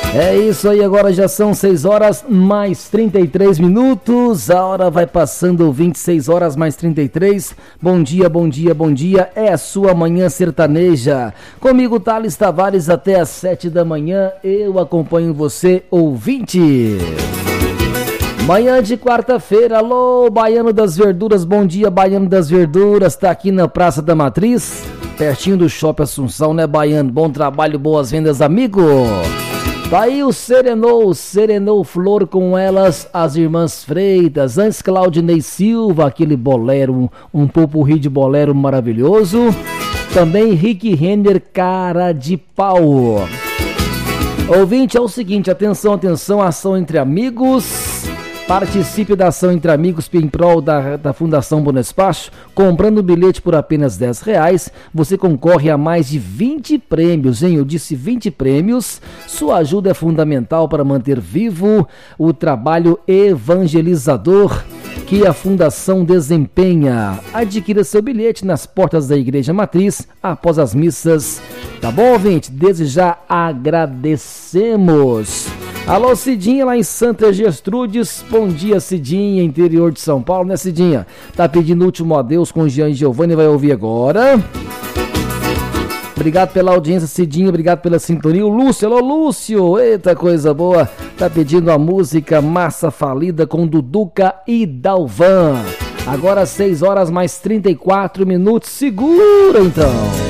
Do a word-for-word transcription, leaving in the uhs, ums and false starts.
É isso aí, agora já são seis horas mais trinta e três minutos, a hora vai passando, vinte e seis horas mais trinta e três. Bom dia, bom dia, bom dia, é a sua manhã sertaneja. Comigo, Thales Tavares, até às sete da manhã, eu acompanho você, ouvinte. Manhã de quarta-feira, alô, Baiano das Verduras, bom dia, Baiano das Verduras, tá aqui na Praça da Matriz, pertinho do Shopping Assunção, né, Baiano? Bom trabalho, boas vendas, amigo. Tá aí o Serenou, Serenou Flor com elas, as irmãs Freitas, antes Claudinei Silva, aquele bolero, um, um popurrí de bolero maravilhoso. Também Rick Renner, Cara de Pau. Ouvinte, é o seguinte, atenção, atenção, ação entre amigos. Participe da ação entre amigos em prol da, da Fundação Bonespacho. Comprando um bilhete por apenas dez reais, você concorre a mais de vinte prêmios, hein? Eu disse vinte prêmios. Sua ajuda é fundamental para manter vivo o trabalho evangelizador que a Fundação desempenha. Adquira seu bilhete nas portas da Igreja Matriz após as missas. Tá bom, ouvinte? Desde já agradecemos. Alô, Cidinha, lá em Santa Gertrudes. Bom dia, Cidinha, interior de São Paulo, né, Cidinha? Tá pedindo último adeus com Jean e Giovanni, vai ouvir agora. Obrigado pela audiência, Cidinha, obrigado pela sintonia. O Lúcio, alô, Lúcio, eita coisa boa. Tá pedindo a música Massa Falida com Duduca e Dalvan. Agora seis horas mais trinta e quatro minutos, segura então.